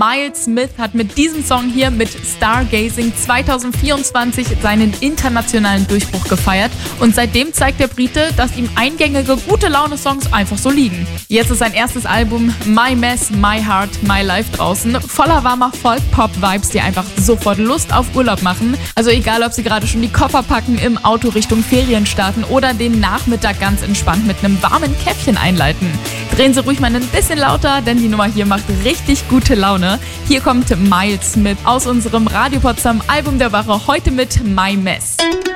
Miles Smith hat mit diesem Song hier mit Stargazing 2024 seinen internationalen Durchbruch gefeiert und seitdem zeigt der Brite, dass ihm eingängige, gute Laune-Songs einfach so liegen. Jetzt ist sein erstes Album My Mess, My Heart, My Life draußen, voller warmer Folk-Pop-Vibes, die einfach sofort Lust auf Urlaub machen. Also egal, ob Sie gerade schon die Koffer packen, im Auto Richtung Ferien starten oder den Nachmittag ganz entspannt mit einem warmen Käffchen einleiten. Drehen Sie ruhig mal ein bisschen lauter, denn die Nummer hier macht richtig gute Laune. Hier kommt Miles Smith aus unserem Radio Potsdam Album der Woche heute mit My Mess.